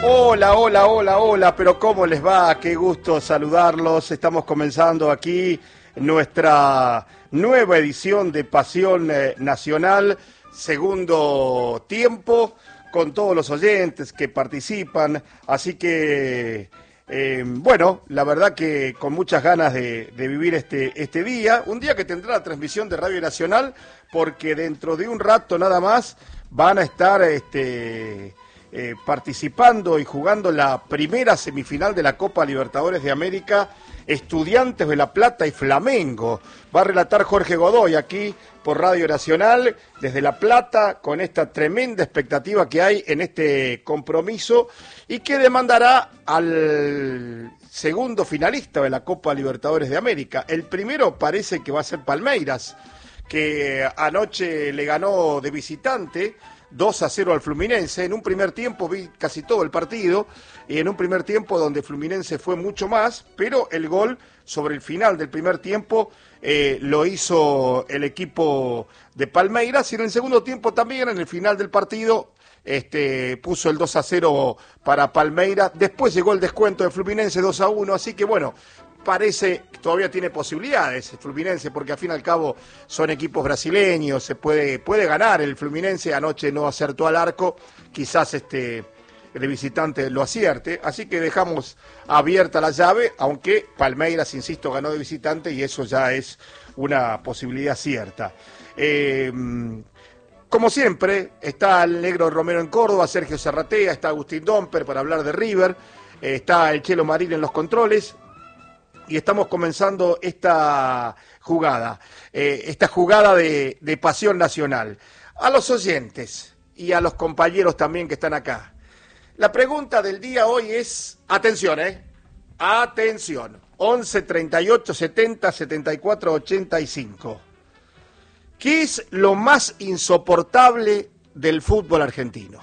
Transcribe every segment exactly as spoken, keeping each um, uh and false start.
Hola, hola, hola, hola, pero ¿cómo les va? Qué gusto saludarlos. Estamos comenzando aquí nuestra nueva edición de Pasión eh, Nacional, segundo tiempo, con todos los oyentes que participan. Así que, eh, bueno, la verdad que con muchas ganas de, de vivir este, este día, un día que tendrá la transmisión de Radio Nacional, porque dentro de un rato nada más van a estar... este Eh, participando y jugando la primera semifinal de la Copa Libertadores de América, Estudiantes de La Plata y Flamengo. Va a relatar Jorge Godoy aquí por Radio Nacional desde La Plata, con esta tremenda expectativa que hay en este compromiso y que demandará al segundo finalista de la Copa Libertadores de América. El primero parece que va a ser Palmeiras, que anoche le ganó de visitante dos a cero al Fluminense. En un primer tiempo vi casi todo el partido, y en un primer tiempo donde Fluminense fue mucho más, pero el gol sobre el final del primer tiempo eh, lo hizo el equipo de Palmeiras, y en el segundo tiempo también, en el final del partido, este, puso el dos a cero para Palmeiras. Después llegó el descuento de Fluminense dos a uno, así que bueno, parece que todavía tiene posibilidades el Fluminense, porque al fin y al cabo son equipos brasileños, se puede, puede ganar el Fluminense. Anoche no acertó al arco, quizás este de visitante lo acierte, así que dejamos abierta la llave, aunque Palmeiras, insisto, ganó de visitante y eso ya es una posibilidad cierta. Eh, como siempre, está el Negro Romero en Córdoba, Sergio Zarratea, está Agustín Domper para hablar de River, eh, está el Chelo Marín en los controles. Y estamos comenzando esta jugada, eh, esta jugada de, de Pasión Nacional. A los oyentes y a los compañeros también que están acá, la pregunta del día hoy es, atención, ¿eh? Atención, once, treinta y ocho, setenta, setenta y cuatro, ochenta y cinco. ¿Qué es lo más insoportable del fútbol argentino?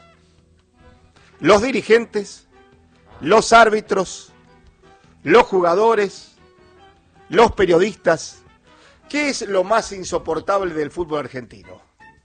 ¿Los dirigentes? ¿Los árbitros? ¿Los jugadores? ¿Los periodistas? ¿Qué es lo más insoportable del fútbol argentino?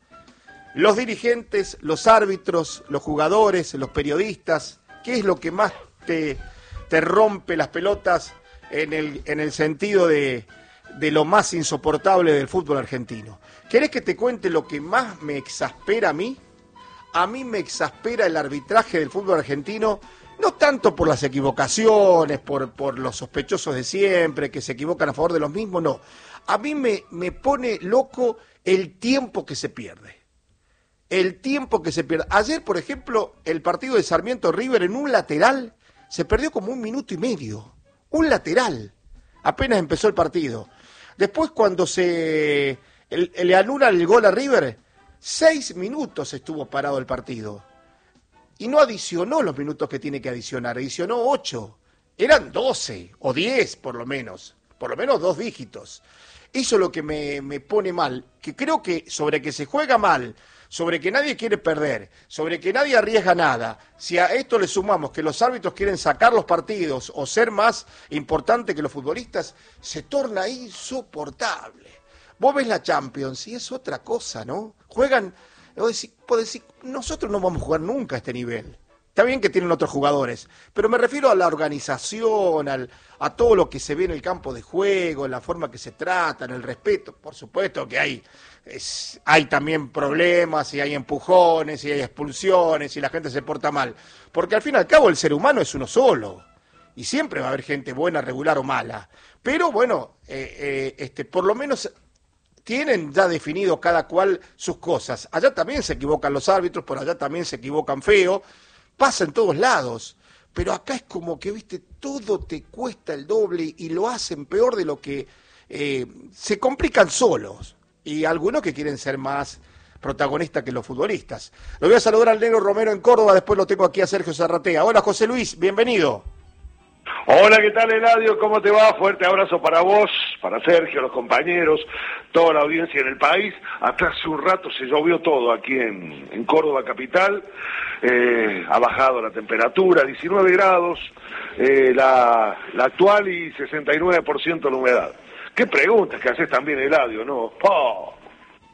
¿Los dirigentes, los árbitros, los jugadores, los periodistas? ¿Qué es lo que más te, te rompe las pelotas en el, en el sentido de, de lo más insoportable del fútbol argentino? ¿Querés que te cuente lo que más me exaspera a mí? A mí me exaspera el arbitraje del fútbol argentino. No tanto por las equivocaciones, por, por los sospechosos de siempre, que se equivocan a favor de los mismos, no. A mí me, me pone loco el tiempo que se pierde. El tiempo que se pierde. Ayer, por ejemplo, el partido de Sarmiento River en un lateral se perdió como un minuto y medio. Un lateral. Apenas empezó el partido. Después, cuando se el, le anulan el gol a River, seis minutos estuvo parado el partido. Y no adicionó los minutos que tiene que adicionar, adicionó ocho. Eran doce o diez por lo menos, por lo menos dos dígitos. Eso es lo que me, me pone mal, que creo que sobre que se juega mal, sobre que nadie quiere perder, sobre que nadie arriesga nada, si a esto le sumamos que los árbitros quieren sacar los partidos o ser más importante que los futbolistas, se torna insoportable. Vos ves la Champions y es otra cosa, ¿no? Juegan... Puedo decir, nosotros no vamos a jugar nunca a este nivel. Está bien que tienen otros jugadores, pero me refiero a la organización, al, a todo lo que se ve en el campo de juego, en la forma que se tratan, el respeto. Por supuesto que hay, es, hay también problemas, y hay empujones, y hay expulsiones, y la gente se porta mal. Porque al fin y al cabo el ser humano es uno solo. Y siempre va a haber gente buena, regular o mala. Pero bueno, eh, eh, este, por lo menos... tienen ya definido cada cual sus cosas. Allá también se equivocan los árbitros, por allá también se equivocan feo, pasa en todos lados, pero acá es como que, viste, todo te cuesta el doble y lo hacen peor de lo que eh, se complican solos, y algunos que quieren ser más protagonistas que los futbolistas. Lo voy a saludar al Negro Romero en Córdoba, después lo tengo aquí a Sergio Zarratea. Hola José Luis, bienvenido. Hola, ¿qué tal, Eladio? ¿Cómo te va? Fuerte abrazo para vos, para Sergio, los compañeros, toda la audiencia en el país. Hasta hace un rato se llovió todo aquí en, en Córdoba capital, eh, ha bajado la temperatura, diecinueve grados, eh, la, la actual y sesenta y nueve por ciento la humedad. Qué preguntas que haces también, Eladio, ¿no? ¡Oh!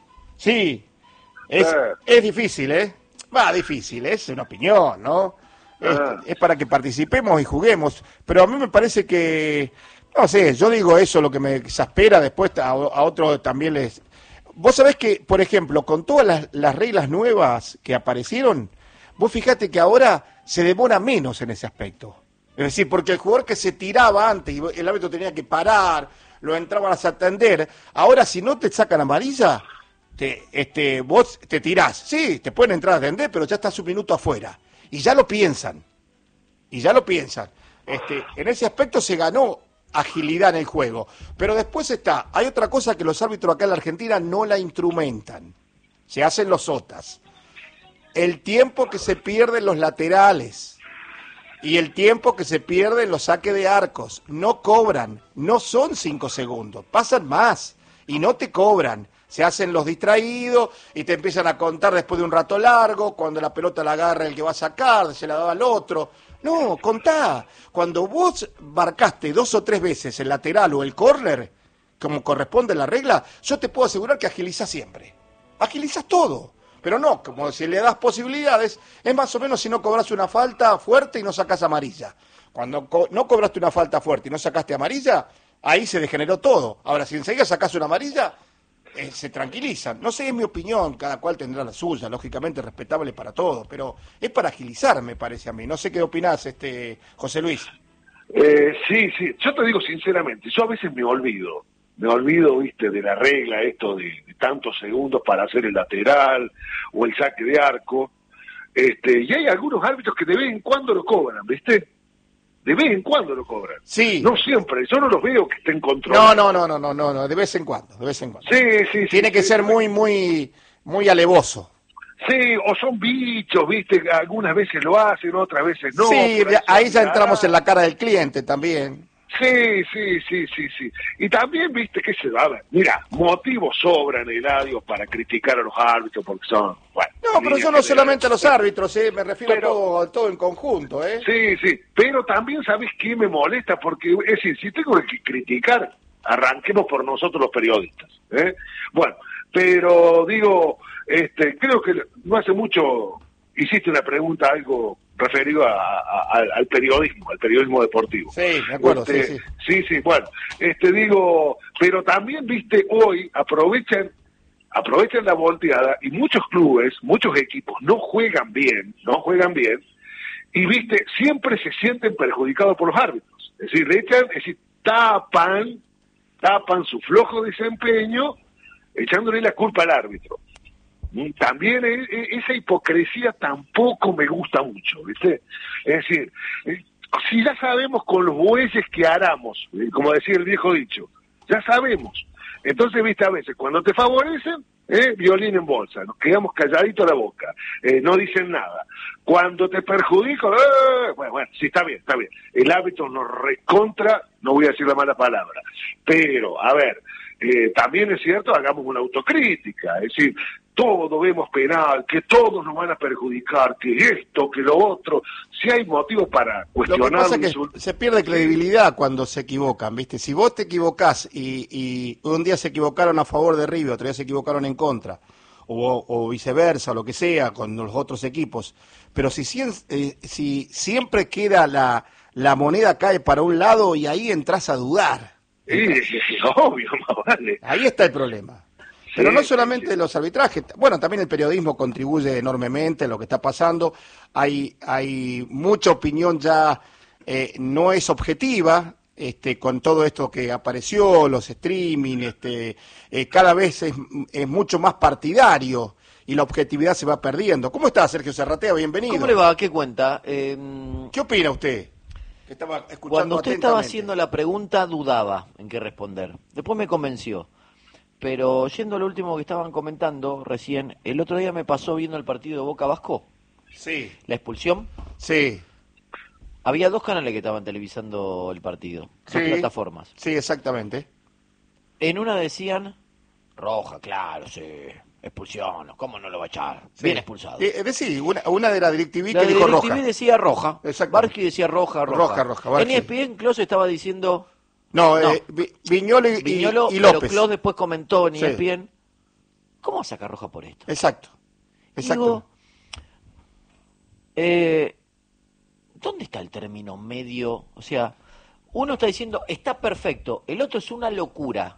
Sí, es, eh. es difícil, ¿eh? Va, difícil, es una opinión, ¿no? Es, Ah. es para que participemos y juguemos, pero a mí me parece que, no sé, yo digo eso, lo que me exaspera después a, a otro también les... Vos sabés que, por ejemplo, con todas las, las reglas nuevas que aparecieron, vos fijate que ahora se demora menos en ese aspecto. Es decir, porque el jugador que se tiraba antes y el árbitro tenía que parar, lo entraban a atender, ahora si no te sacan amarilla, te, este, vos te tirás. Sí, te pueden entrar a atender, pero ya estás un minuto afuera. Y ya lo piensan. Y ya lo piensan. Este, en ese aspecto se ganó agilidad en el juego. Pero después está, hay otra cosa que los árbitros acá en la Argentina no la instrumentan. Se hacen los sotas. El tiempo que se pierde en los laterales y el tiempo que se pierde en los saques de arcos. No cobran, no son cinco segundos, pasan más y no te cobran. Se hacen los distraídos y te empiezan a contar después de un rato largo, cuando la pelota la agarra el que va a sacar, se la daba al otro. No, contá. Cuando vos marcaste dos o tres veces el lateral o el córner, como corresponde la regla, yo te puedo asegurar que agilizás siempre. Agilizás todo. Pero no, como si le das posibilidades, es más o menos si no cobras una falta fuerte y no sacás amarilla. Cuando co- no cobraste una falta fuerte y no sacaste amarilla, ahí se degeneró todo. Ahora, si enseguida sacás una amarilla, eh, se tranquilizan. No sé, es mi opinión, cada cual tendrá la suya, lógicamente respetable para todo, pero es para agilizar, me parece a mí. No sé qué opinás, este, José Luis. Eh, sí, sí, yo te digo sinceramente, yo a veces me olvido, me olvido, viste, de la regla, esto de, de tantos segundos para hacer el lateral o el saque de arco, este, y hay algunos árbitros que de vez en cuando lo cobran, viste, de vez en cuando lo cobran. Sí. No siempre, yo no los veo que estén No, controlados. no, no, no, no, no, no, de vez en cuando, de vez en cuando. Sí, sí, sí. Tiene que sí, ser sí. muy, muy, muy alevoso. Sí, o son bichos, viste, algunas veces lo hacen, otras veces no. sí, por de- ahí ya se entramos en olvidará. la cara del cliente también. Sí, sí, sí, sí, sí. Y también, viste, que se va a ver. Mira, motivos sobran, Eladio, para criticar a los árbitros porque son, bueno. No, pero yo no líneas solamente a los generales. árbitros, eh, me refiero Pero- a todo, a todo en conjunto, ¿eh? Sí, sí, pero también, ¿sabes qué me molesta? Porque, es decir, si tengo que criticar, arranquemos por nosotros los periodistas, ¿eh? Bueno, pero digo, este, creo que no hace mucho hiciste una pregunta, algo referido a, a- a- al periodismo, al periodismo deportivo. Sí, me acuerdo, Este, sí, sí. Sí, sí, bueno, este digo, pero también, viste, hoy aprovechan aprovechan la volteada y muchos clubes, muchos equipos no juegan bien, no juegan bien, y viste, siempre se sienten perjudicados por los árbitros. Es decir, le echan, es decir, tapan, tapan su flojo desempeño, echándole la culpa al árbitro. Y también e- e- esa hipocresía tampoco me gusta mucho, ¿viste? Es decir, eh, si ya sabemos con los bueyes que aramos, eh, como decía el viejo dicho, ya sabemos. Entonces, viste, a veces cuando te favorecen, eh, violín en bolsa, nos quedamos calladitos la boca, eh, no dicen nada. Cuando te perjudico, eh, bueno, bueno, sí, está bien, está bien. El árbitro nos recontra, no voy a decir la mala palabra, pero, a ver, eh, también es cierto, hagamos una autocrítica, es decir, todo vemos penal, que todos nos van a perjudicar, que esto, que lo otro, si hay motivos para Lo que cuestionar. pasa es que se pierde credibilidad cuando se equivocan, ¿viste? Si vos te equivocás y, y un día se equivocaron a favor de River, otro día se equivocaron en contra, o, o viceversa, o lo que sea, con los otros equipos, pero si, sien- eh, si siempre queda la, la moneda cae para un lado y ahí entras a dudar, Sí, obvio, más vale. ahí está el problema. Pero Sí, no sí, solamente sí. los arbitrajes, bueno, también el periodismo contribuye enormemente a lo que está pasando. Hay, hay mucha opinión ya, eh, no es objetiva, este, con todo esto que apareció, los streaming, este, eh, cada vez es, es mucho más partidario y la objetividad se va perdiendo. ¿Cómo está, Sergio Serratea? Bienvenido. ¿Cómo le va? ¿Qué cuenta? Eh, ¿Qué opina usted? Que estaba escuchando cuando usted estaba atentamente. haciendo la pregunta, dudaba en qué responder. Después me convenció. Pero yendo a lo último que estaban comentando recién, el otro día me pasó viendo el partido de Boca Vasco, Sí, la expulsión. sí, Había dos canales que estaban televisando el partido, sí. dos plataformas. Sí, exactamente. En una decían, roja, claro, sí, expulsión, ¿cómo no lo va a echar? Sí. Bien expulsado. Eh, eh, sí, una, una de la DirecTV La que de dijo DirecTV roja. decía roja, Exactamente. Barqui decía roja, roja. Roja, roja, Barqui. En E S P N Close estaba diciendo... No, No. eh, Vi- Viñolo y, y- Viñolo, y pero López. Clos después comentó en Sí. E S P N, ¿cómo va a sacar roja por esto? Exacto. Y Exacto. digo, eh, el término medio, o sea, uno está diciendo está perfecto, el otro es una locura.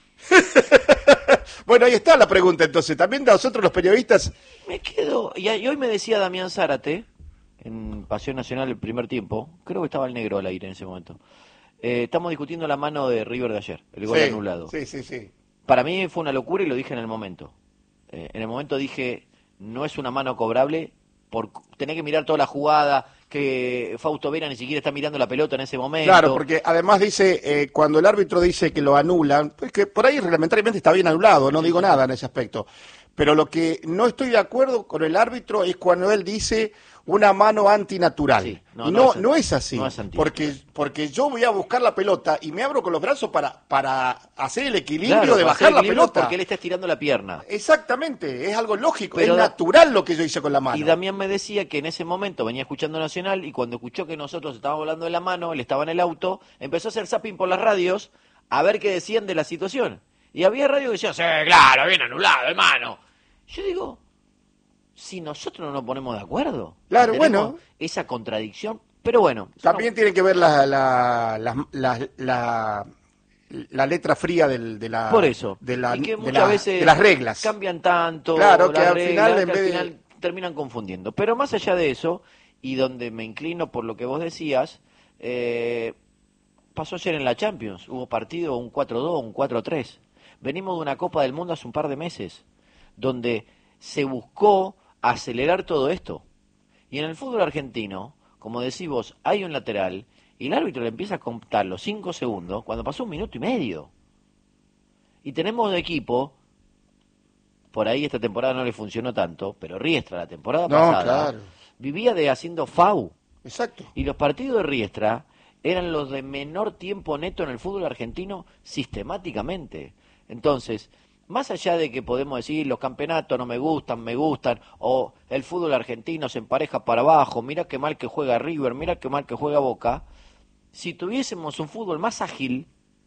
Bueno, ahí está la pregunta entonces, también de nosotros los periodistas. Me quedo, y, y hoy me decía Damián Zárate, en Pasión Nacional el primer tiempo, creo que estaba el negro al aire en ese momento, eh, estamos discutiendo la mano de River de ayer, el gol Sí, anulado. Sí, sí, sí. Para mí fue una locura y lo dije en el momento. Eh, en el momento dije, no es una mano cobrable, por tener que mirar toda la jugada, que Fausto Vera ni siquiera está mirando la pelota en ese momento. Claro, porque además dice, eh, cuando el árbitro dice que lo anulan, pues que por ahí reglamentariamente está bien anulado, no Sí, digo sí, nada sí. en ese aspecto. Pero lo que no estoy de acuerdo con el árbitro es cuando él dice una mano antinatural. Sí, no, y no no, es- no es así, no es antinatural. porque, porque yo voy a buscar la pelota y me abro con los brazos para, para hacer el equilibrio Claro, de para hacer bajar la equilibrio pelota. porque él está estirando la pierna. Exactamente, es algo lógico, Pero es da- natural lo que yo hice con la mano. Y Damián me decía que en ese momento venía escuchando Nacional y cuando escuchó que nosotros estábamos hablando de la mano, él estaba en el auto, empezó a hacer zapping por las radios a ver qué decían de la situación. Y había radio que decían, sí, claro, bien anulado, hermano. Yo digo, si nosotros no nos ponemos de acuerdo, Claro, tenemos bueno. esa contradicción, pero bueno. También tienen que ver la, la, la, la, la, la letra fría del, de, la, Por eso. de, la, y que de, muchas la- veces de las reglas. cambian tanto, Claro, que las al reglas, final, en que al vez de- final terminan confundiendo. Pero más allá de eso, y donde me inclino por lo que vos decías, eh, pasó ayer en la Champions. Hubo partido un cuatro dos, un cuatro tres. Venimos de una Copa del Mundo hace un par de meses, donde se buscó acelerar todo esto. Y en el fútbol argentino, como decís vos, hay un lateral y el árbitro le empieza a contar los cinco segundos cuando pasó un minuto y medio. Y tenemos de equipo, por ahí esta temporada no le funcionó tanto, pero Riestra la temporada No, pasada claro. vivía de haciendo F A U. Exacto. Y los partidos de Riestra eran los de menor tiempo neto en el fútbol argentino sistemáticamente. Entonces, más allá de que podemos decir los campeonatos no me gustan, me gustan, o el fútbol argentino se empareja para abajo, mira qué mal que juega River, mira qué mal que juega Boca, si tuviésemos un fútbol más ágil,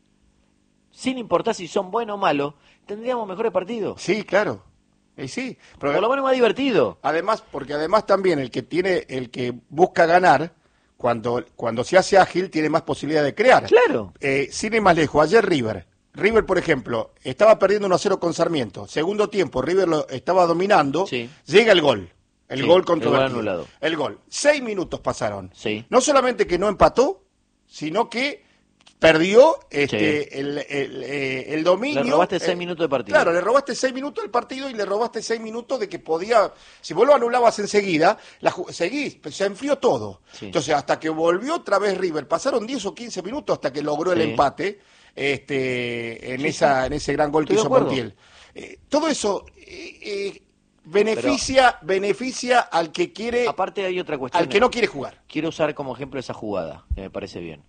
sin importar si son buenos o malos, tendríamos mejores partidos. Sí, claro. Y sí. Pero Por lo menos más divertido. además, porque además también el que tiene, el que busca ganar, cuando, cuando se hace ágil, tiene más posibilidad de crear. Claro. Eh, sin ir más lejos, ayer River. River, por ejemplo, estaba perdiendo uno a cero con Sarmiento. Segundo tiempo, River lo estaba dominando. Sí. Llega el gol. El Sí, gol el controvertido. gol anulado. El gol. Seis minutos pasaron. Sí. No solamente que no empató, sino que perdió este, Sí. el, el, eh, el dominio. Le robaste eh, seis minutos de partido. Claro, le robaste seis minutos del partido y le robaste seis minutos de que podía, si vos lo anulabas enseguida, la, ju- seguís, pero se enfrió todo. Sí. Entonces, hasta que volvió otra vez River, pasaron diez o quince minutos hasta que logró el Sí. empate este, en, Sí, esa, sí. en ese gran gol Estoy que de hizo acuerdo. Montiel. Eh, todo eso eh, eh, beneficia, beneficia al que quiere, Aparte hay otra cuestión. al que no quiere jugar. Quiero usar como ejemplo esa jugada, que me parece bien.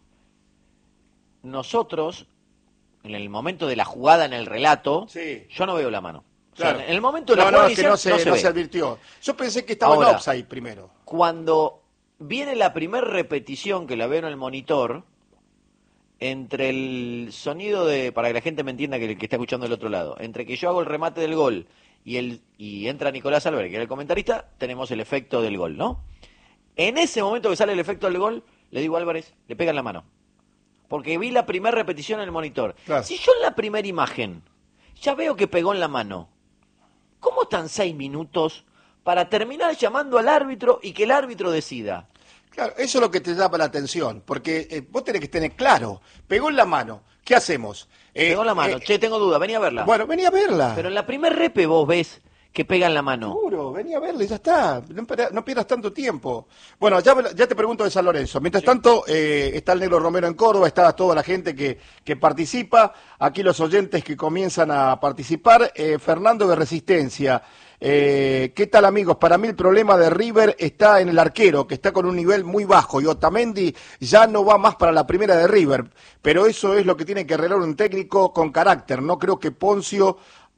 Nosotros, en el momento de la jugada, en el relato, Sí. yo no veo la mano. O sea, Claro. en el momento de la no, jugada no, es que inicial, no se, no se no ve. se advirtió. Yo pensé que estaba Ahora, en offside primero. Cuando viene la primera repetición que la veo en el monitor, entre el sonido de, para que la gente me entienda que el que está escuchando del otro lado, entre que yo hago el remate del gol y el y entra Nicolás Álvarez, que era el comentarista, tenemos el efecto del gol, ¿no? En ese momento que sale el efecto del gol, le digo a Álvarez, le pega en la mano. Porque vi la primera repetición en el monitor. Claro. Si yo en la primera imagen ya veo que pegó en la mano, ¿cómo están seis minutos para terminar llamando al árbitro y que el árbitro decida? Claro, eso es lo que te llama la atención, porque eh, vos tenés que tener claro, pegó en la mano, ¿qué hacemos? Eh, Pegó en la mano, eh, che, tengo duda, vení a verla. Bueno, vení a verla. Pero en la primer repe vos ves que pega en la mano. Seguro, vení a verla y ya está, no, pera- no pierdas tanto tiempo. Bueno, ya, ya te pregunto de San Lorenzo. Mientras tanto, eh, está el Negro Romero en Córdoba, está toda la gente que, que participa, aquí los oyentes que comienzan a participar. Eh, Fernando de Resistencia, eh, ¿qué tal amigos? Para mí el problema de River está en el arquero, que está con un nivel muy bajo, y Otamendi ya no va más para la primera de River, pero eso es lo que tiene que arreglar un técnico con carácter. No creo que Poncio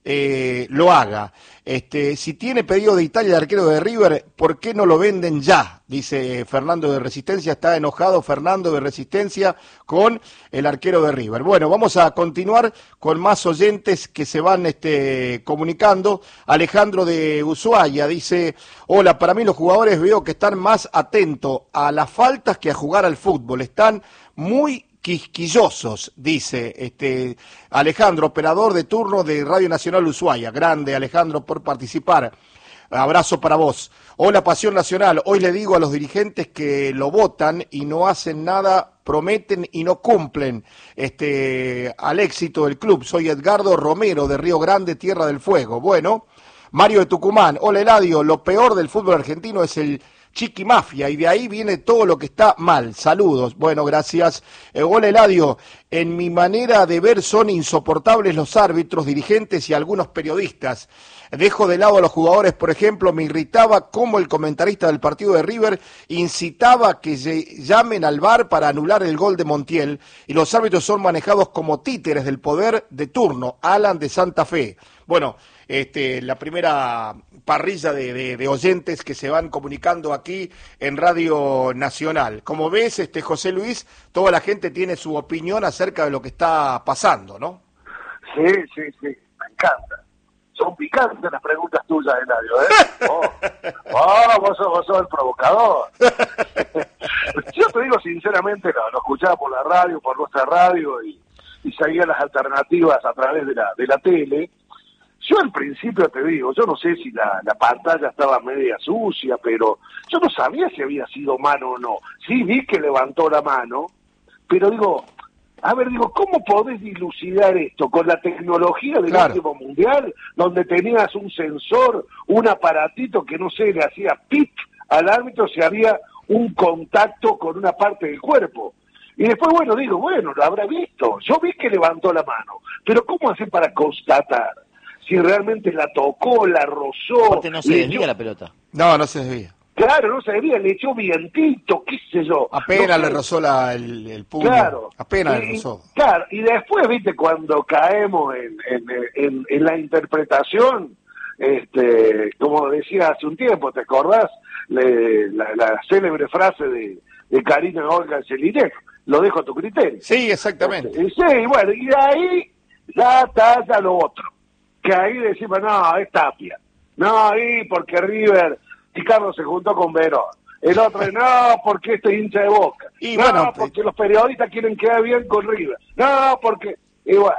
eh, lo haga. Este, si tiene pedido de Italia el arquero de River, ¿por qué no lo venden ya? Dice Fernando de Resistencia, está enojado Fernando de Resistencia con el arquero de River. Bueno, vamos a continuar con más oyentes que se van este, comunicando. Alejandro de Ushuaia dice, hola, para mí los jugadores veo que están más atentos a las faltas que a jugar al fútbol, están muy quisquillosos, dice este Alejandro, operador de turno de Radio Nacional Ushuaia. Grande, Alejandro, por participar. Abrazo para vos. Hola, Pasión Nacional. Hoy le digo a los dirigentes que lo votan y no hacen nada, prometen y no cumplen este al éxito del club. Soy Edgardo Romero, de Río Grande, Tierra del Fuego. Bueno, Mario de Tucumán. Hola, Eladio. Lo peor del fútbol argentino es el Chiqui Mafia, y de ahí viene todo lo que está mal. Saludos. Bueno, gracias. Eh, hola, Eladio. En mi manera de ver son insoportables los árbitros, dirigentes y algunos periodistas. Dejo de lado a los jugadores, por ejemplo, me irritaba cómo el comentarista del partido de River incitaba a que llamen al V A R para anular el gol de Montiel, y los árbitros son manejados como títeres del poder de turno. Alan de Santa Fe. Bueno, este, la primera parrilla de, de, de oyentes que se van comunicando aquí en Radio Nacional. Como ves, este José Luis, toda la gente tiene su opinión acerca de lo que está pasando, ¿no? Sí, sí, sí, me encanta. Son picantes las preguntas tuyas, Eladio, ¿eh? Oh, oh vos, sos, vos sos el provocador. Yo te digo sinceramente, lo, lo escuchaba por la radio, por nuestra radio, y, y seguía las alternativas a través de la, de la tele. Yo al principio te digo, yo no sé si la, la pantalla estaba media sucia, pero yo no sabía si había sido mano o no. Sí vi que levantó la mano, pero digo, a ver, digo, ¿cómo podés dilucidar esto con la tecnología del Claro. último mundial, donde tenías un sensor, un aparatito que no sé, le hacía pip al árbitro si había un contacto con una parte del cuerpo? Y después, bueno, digo, bueno, lo habrá visto. Yo vi que levantó la mano, pero ¿cómo hace para constatar si realmente la tocó, la rozó? Aparte no se le desvía echó- la pelota. No, no se desvía. Claro, no se debía, le echó vientito, qué sé yo. Apenas No le sé. rozó la, el, el puño. Claro. Apenas y, le rozó. Claro, y después, viste, cuando caemos en, en, en, en la interpretación, este, como decía hace un tiempo, ¿te acordás? Le- la, la célebre frase de, de Karina Olga Jelinek, lo dejo a tu criterio. Sí, exactamente. Y sí, bueno, y de ahí ya está ya lo otro. Que ahí decimos, no, es Tapia. No, ahí porque River y Carlos se juntó con Verón. El otro, no, porque este hincha de Boca. Y no, bueno, porque los periodistas quieren quedar bien con River. No, porque... Y bueno,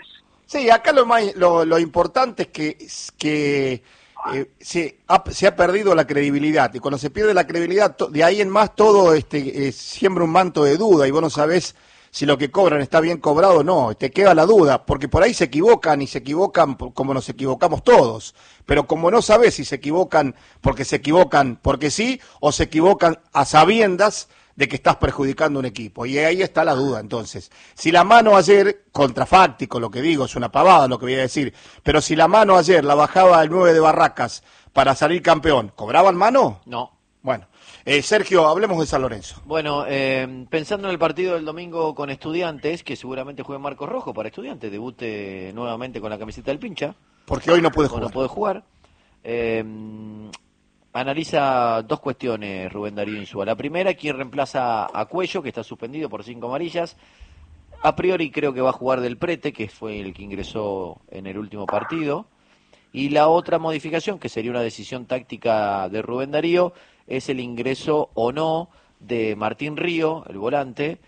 Sí, acá lo más, lo, lo importante es que, es que eh, se, ha, se ha perdido la credibilidad, y cuando se pierde la credibilidad, to- de ahí en más todo este, eh, siembra un manto de duda, y vos no sabés si lo que cobran está bien cobrado o no, te queda la duda, porque por ahí se equivocan y se equivocan por- como nos equivocamos todos, pero como no sabés si se equivocan porque se equivocan porque sí, o se equivocan a sabiendas de que estás perjudicando a un equipo, y ahí está la duda. Entonces, si la mano ayer, contrafáctico lo que digo, es una pavada lo que voy a decir, pero si la mano ayer la bajaba el nueve de Barracas para salir campeón, ¿cobraban mano? No. Bueno, eh, Sergio, hablemos de San Lorenzo. Bueno, eh, pensando en el partido del domingo con Estudiantes, que seguramente juegue Marcos Rojo para Estudiantes, debute nuevamente con la camiseta del pincha, Porque hoy no puede o jugar. no puede jugar. Eh, analiza dos cuestiones Rubén Darío Insúa. La primera, quién reemplaza a Cuello, que está suspendido por cinco amarillas. A priori creo que va a jugar Del Prete, que fue el que ingresó en el último partido. Y la otra modificación, que sería una decisión táctica de Rubén Darío, es el ingreso o no de Martín Río, el volante,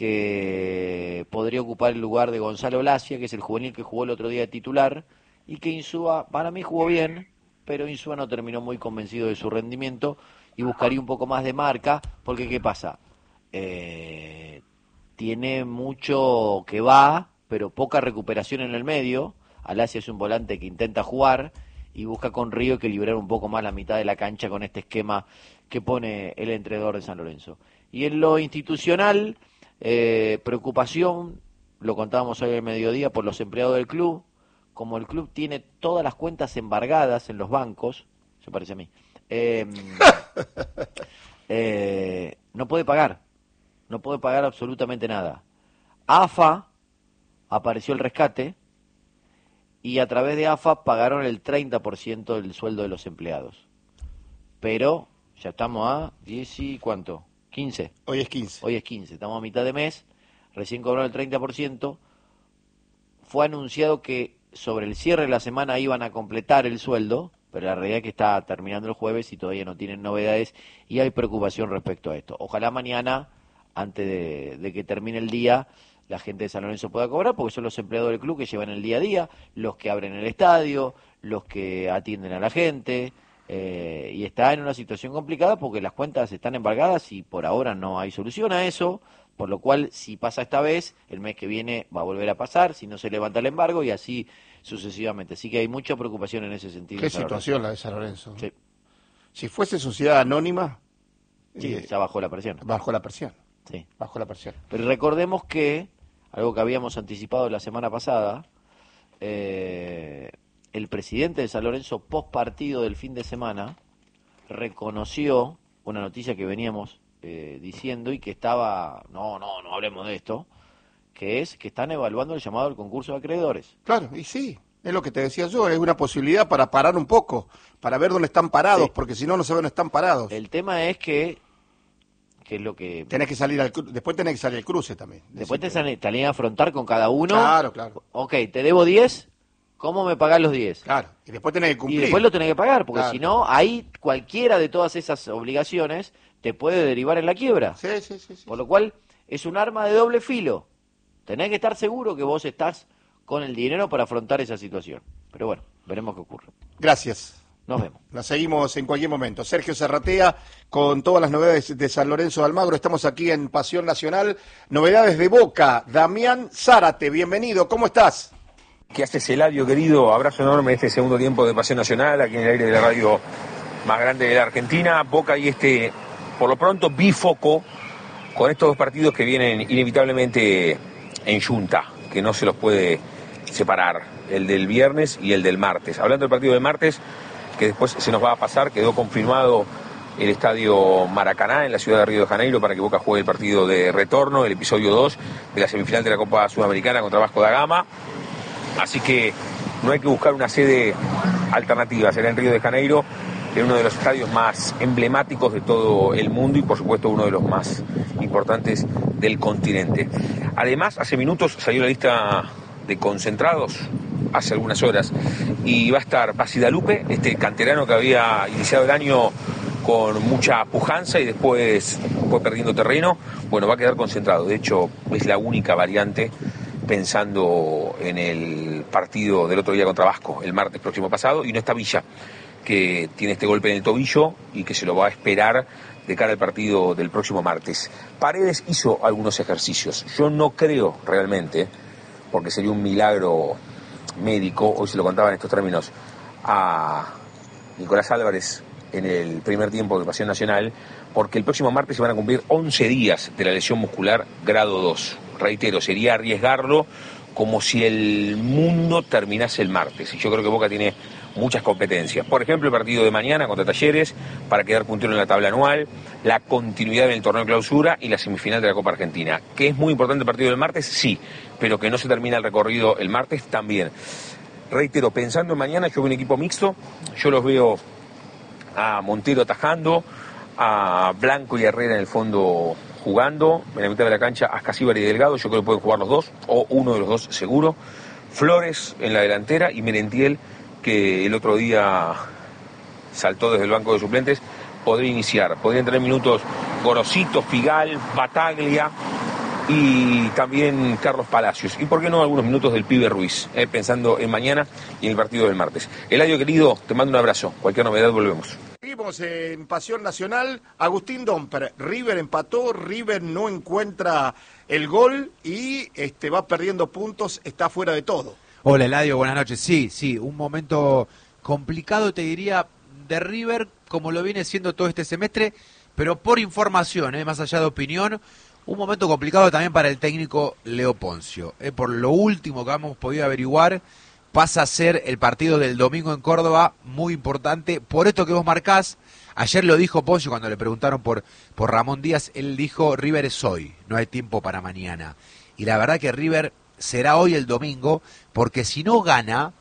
que podría ocupar el lugar de Gonzalo Lacia, que es el juvenil que jugó el otro día de titular, y que Insúa, para mí jugó bien, pero Insúa no terminó muy convencido de su rendimiento y buscaría un poco más de marca, porque ¿qué pasa? Eh, tiene mucho que va, pero poca recuperación en el medio. Alacia es un volante que intenta jugar y busca con Río equilibrar un poco más la mitad de la cancha con este esquema que pone el entrenador de San Lorenzo. Y en lo institucional, eh, preocupación, lo contábamos hoy al mediodía, por los empleados del club. Como el club tiene todas las cuentas embargadas en los bancos, se parece a mí, eh, eh, no puede pagar, no puede pagar absolutamente nada. A F A apareció el rescate y a través de A F A pagaron el treinta por ciento del sueldo de los empleados. Pero ya estamos a diez y ¿cuánto? quince. Hoy es quince. Hoy es quince, estamos a mitad de mes, recién cobraron el treinta por ciento. Fue anunciado que sobre el cierre de la semana iban a completar el sueldo, pero la realidad es que está terminando el jueves y todavía no tienen novedades y hay preocupación respecto a esto. Ojalá mañana, antes de, de que termine el día, la gente de San Lorenzo pueda cobrar, porque son los empleados del club que llevan el día a día, los que abren el estadio, los que atienden a la gente, eh, y está en una situación complicada porque las cuentas están embargadas y por ahora no hay solución a eso, por lo cual si pasa esta vez, el mes que viene va a volver a pasar, si no se levanta el embargo y así sucesivamente. Así que hay mucha preocupación en ese sentido. Qué situación la de San Lorenzo. Sí. Si fuese sociedad anónima, Sí, eh, ya bajó la presión. Bajó la presión. Sí. Bajó la presión. Pero recordemos que, algo que habíamos anticipado la semana pasada, eh, el presidente de San Lorenzo, post partido del fin de semana, reconoció una noticia que veníamos eh, diciendo y que estaba, no, no, no hablemos de esto, que es que están evaluando el llamado al concurso de acreedores. Claro, y sí, es lo que te decía yo, es una posibilidad para parar un poco, para ver dónde están parados, Sí. porque si no, no se ven dónde están parados. El tema es que, que es lo que... Tenés que salir al cru- después tenés que salir al cruce también. Después te Decirte. salen- te salen a afrontar con cada uno. Claro, claro. Ok, te debo diez, ¿cómo me pagás los diez? Claro, y después tenés que Y cumplir. después lo tenés que pagar, porque Claro. si no, ahí cualquiera de todas esas obligaciones te puede derivar en la quiebra. Sí, sí, sí. sí. Por lo cual, es un arma de doble filo. Tenés que estar seguro que vos estás con el dinero para afrontar esa situación. Pero bueno, veremos qué ocurre. Gracias. Nos vemos. La seguimos en cualquier momento. Sergio Serratea con todas las novedades de San Lorenzo de Almagro. Estamos aquí en Pasión Nacional. Novedades de Boca. Damián Zárate, bienvenido. ¿Cómo estás? ¿Qué haces, Eladio, querido? Abrazo enorme en este segundo tiempo de Pasión Nacional, aquí en el aire de la radio más grande de la Argentina. Boca y este, por lo pronto, bifoco con estos dos partidos que vienen inevitablemente en yunta, que no se los puede separar, el del viernes y el del martes. Hablando del partido del martes, que después se nos va a pasar, quedó confirmado el estadio Maracaná en la ciudad de Río de Janeiro para que Boca juegue el partido de retorno, el episodio dos de la semifinal de la Copa Sudamericana contra Vasco da Gama. Así que no hay que buscar una sede alternativa, será en Río de Janeiro, en uno de los estadios más emblemáticos de todo el mundo y por supuesto uno de los más importantes del continente. Además, hace minutos salió la lista de concentrados, hace algunas horas, y va a estar Basidalupe, este canterano que había iniciado el año con mucha pujanza y después fue perdiendo terreno. Bueno, va a quedar concentrado, de hecho es la única variante pensando en el partido del otro día contra Vasco, el martes próximo pasado, y no está Villa, que tiene este golpe en el tobillo y que se lo va a esperar de cara al partido del próximo martes. Paredes hizo algunos ejercicios, yo no creo realmente, porque sería un milagro médico, hoy se lo contaba en estos términos a Nicolás Álvarez en el primer tiempo de Pasión Nacional, porque el próximo martes se van a cumplir once días de la lesión muscular grado dos. Reitero, sería arriesgarlo como si el mundo terminase el martes, y yo creo que Boca tiene muchas competencias. Por ejemplo, el partido de mañana contra Talleres, para quedar puntero en la tabla anual, la continuidad en el torneo de clausura y la semifinal de la Copa Argentina. ¿Que es muy importante el partido del martes? Sí, pero que no se termina el recorrido el martes también. Reitero, pensando en mañana, yo veo un equipo mixto, yo los veo a Montero atajando, a Blanco y Herrera en el fondo jugando, en la mitad de la cancha Ascasíbar y Delgado, yo creo que pueden jugar los dos, o uno de los dos seguro, Flores en la delantera y Merentiel, que el otro día saltó desde el banco de suplentes, podría iniciar, podrían tener minutos Gorosito, Figal, Bataglia y también Carlos Palacios, y por qué no algunos minutos del pibe Ruiz, eh, pensando en mañana y en el partido del martes. Eladio querido, te mando un abrazo, cualquier novedad volvemos. Seguimos en Pasión Nacional. Agustín Domper, River empató, River no encuentra el gol y este va perdiendo puntos, está fuera de todo. Hola Eladio, buenas noches. Sí, sí, un momento complicado, te diría, de River, como lo viene siendo todo este semestre, pero por información, eh, más allá de opinión, un momento complicado también para el técnico Leo Poncio. Eh, por lo último que hemos podido averiguar, pasa a ser el partido del domingo en Córdoba muy importante. Por esto que vos marcás, ayer lo dijo Poncio cuando le preguntaron por, por Ramón Díaz, él dijo, River es hoy, no hay tiempo para mañana. Y la verdad que River será hoy el domingo, porque si no gana,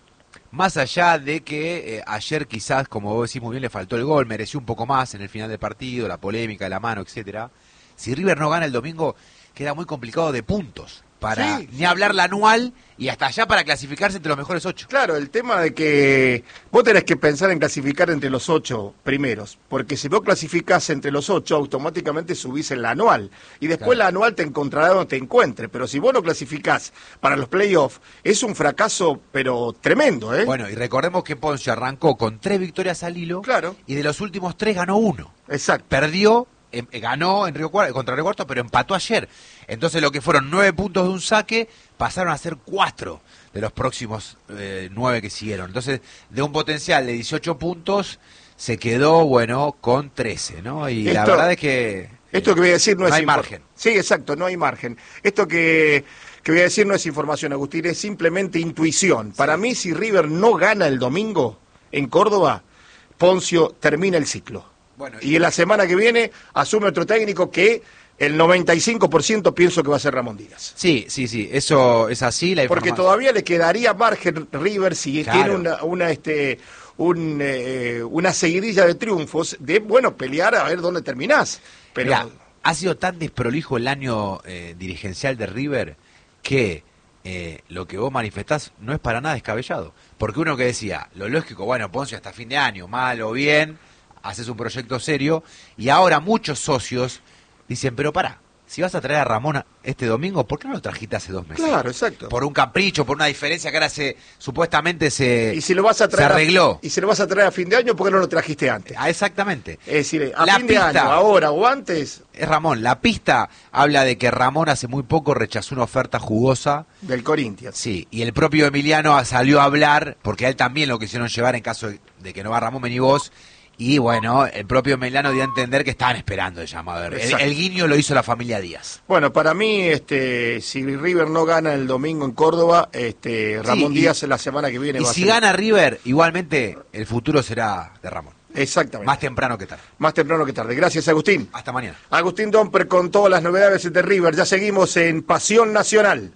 más allá de que eh, ayer quizás, como vos decís muy bien, le faltó el gol, mereció un poco más en el final del partido, la polémica de la mano, etcétera. Si River no gana el domingo, queda muy complicado de puntos para Sí, ni sí, hablar sí. la anual y hasta allá para clasificarse entre los mejores ocho. Claro, el tema de que vos tenés que pensar en clasificar entre los ocho primeros, porque si vos clasificás entre los ocho, automáticamente subís en la anual, y después Claro. la anual te encontrará donde te encuentre, pero si vos no clasificás para los playoffs, es un fracaso, pero tremendo, ¿eh? Bueno, y recordemos que Ponce arrancó con tres victorias al hilo, Claro. y de los últimos tres ganó uno. Exacto. Perdió, em, ganó en Río Cuarto, contra Río Cuarto, pero empató ayer. Entonces lo que fueron nueve puntos de un saque pasaron a ser cuatro de los próximos eh, nueve que siguieron. Entonces, de un potencial de dieciocho puntos, se quedó, bueno, con trece, ¿no? Y la Esto- verdad es que... Esto que voy a decir no, no es hay infor- margen. Sí, exacto, no hay margen. Esto que, que voy a decir no es información, Agustín, es simplemente intuición. Para mí, si River no gana el domingo en Córdoba, Poncio termina el ciclo. Bueno, y en la semana que viene asume otro técnico que el noventa y cinco por ciento pienso que va a ser Ramón Díaz. Sí, sí, sí, eso es así. La Porque informa- todavía le quedaría margen River si Claro. tiene una, una este un, eh, una seguidilla de triunfos de, bueno, pelear a ver dónde terminás. Pero Mirá, ha sido tan desprolijo el año eh, dirigencial de River que eh, lo que vos manifestás no es para nada descabellado. Porque uno que decía, lo lógico, bueno, Ponce hasta fin de año, mal o bien, haces un proyecto serio, y ahora muchos socios dicen, pero pará, si vas a traer a Ramón a- este domingo, ¿por qué no lo trajiste hace dos meses? claro, exacto. Por un capricho, por una diferencia que ahora se, supuestamente se, Y si lo vas a se traer a- arregló. y si lo vas a traer a fin de año, ¿por qué no lo trajiste antes? Ah, exactamente. Es decir, a La fin de pista. año, ahora o antes Es Ramón. La pista habla de que Ramón hace muy poco rechazó una oferta jugosa. del Corinthians. Sí, y el propio Emiliano salió a hablar, porque a él también lo quisieron llevar en caso de, de que no va Ramón, vení vos. Y bueno, el propio Emiliano dio a entender que estaban esperando el llamado. El, Exacto. el guiño lo hizo la familia Díaz. Bueno, para mí, este, si River no gana el domingo en Córdoba, este, Ramón Sí, y- Díaz la semana que viene Y va a si ser- gana River, igualmente el futuro será de Ramón. Exactamente. Más temprano que tarde. Más temprano que tarde. Gracias, Agustín. Hasta mañana. Agustín Domper con todas las novedades de River. Ya seguimos en Pasión Nacional.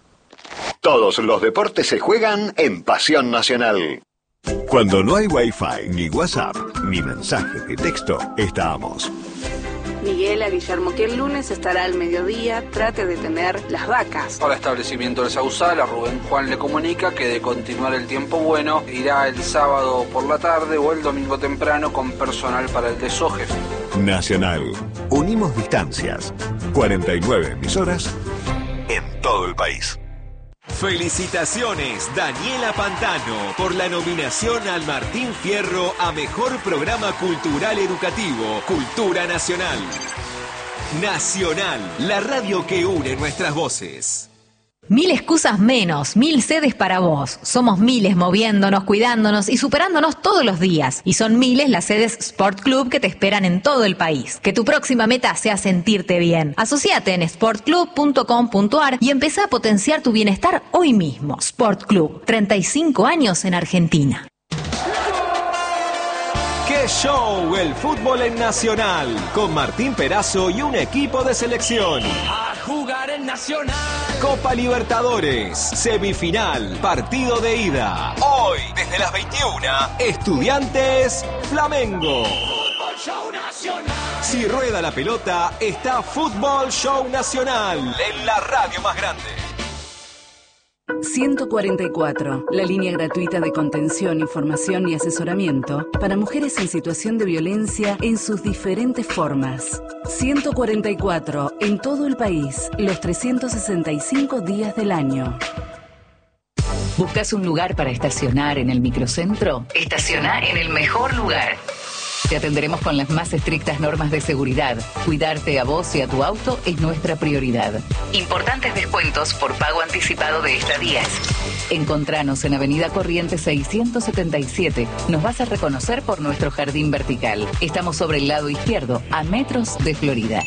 Todos los deportes se juegan en Pasión Nacional. Cuando no hay Wi-Fi, ni WhatsApp, ni mensajes de texto, estamos. Miguel a Guillermo que el lunes estará al mediodía, trate de tener las vacas. Para establecimiento del Sausal, a Rubén Juan le comunica que de continuar el tiempo bueno, irá el sábado por la tarde o el domingo temprano con personal para el desoje. Nacional. Unimos distancias. cuarenta y nueve emisoras en todo el país. Felicitaciones, Daniela Pantano, por la nominación al Martín Fierro a Mejor Programa Cultural Educativo, Cultura Nacional. Nacional, la radio que une nuestras voces. Mil excusas menos, mil sedes para vos. Somos miles moviéndonos, cuidándonos y superándonos todos los días. Y son miles las sedes Sport Club que te esperan en todo el país. Que tu próxima meta sea sentirte bien. Asociate en sport club punto com punto a r y empezá a potenciar tu bienestar hoy mismo. Sport Club, treinta y cinco años en Argentina. ¡Qué show! El fútbol en Nacional, con Martín Perazo y un equipo de selección. A jugar en Nacional. Copa Libertadores, semifinal, partido de ida. Hoy, desde las veintiuna, Estudiantes Flamengo. Fútbol Show Nacional. Si rueda la pelota, está Fútbol Show Nacional, en la radio más grande. ciento cuarenta y cuatro, la línea gratuita de contención, información y asesoramiento para mujeres en situación de violencia en sus diferentes formas. ciento cuarenta y cuatro, en todo el país, los trescientos sesenta y cinco días del año. ¿Buscas un lugar para estacionar en el microcentro? Estaciona en el mejor lugar. Te atenderemos con las más estrictas normas de seguridad. Cuidarte a vos y a tu auto es nuestra prioridad. Importantes descuentos por pago anticipado de estadías. Encontranos en Avenida Corrientes seiscientos setenta y siete. Nos vas a reconocer por nuestro jardín vertical. Estamos sobre el lado izquierdo, a metros de Florida.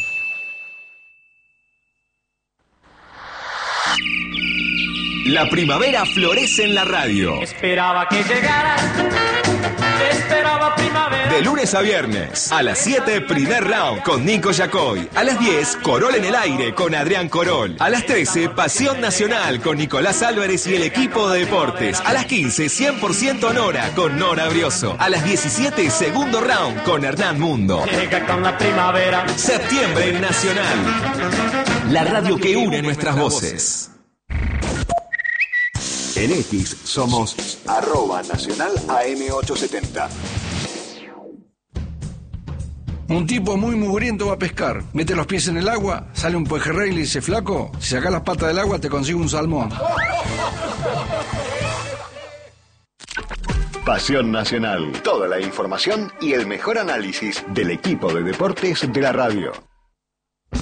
La primavera florece en la radio. Esperaba que llegaras, esperaba primavera. De lunes a viernes, a las siete, primer round con Nico Yacoy. A las diez, Corol en el aire con Adrián Corol. A las trece, Pasión Nacional con Nicolás Álvarez y el equipo de deportes. A las quince, cien por ciento Nora con Nora Brioso. A las diecisiete, segundo round con Hernán Mundo. Llega con la primavera. Septiembre en Nacional. La radio que une nuestras voces. En X somos arroba nacional A M ochocientos setenta. Un tipo muy mugriento va a pescar. Mete los pies en el agua, sale un pejerrey y le dice, flaco, si sacás las patas del agua te consigo un salmón. Pasión Nacional. Toda la información y el mejor análisis del equipo de deportes de la radio.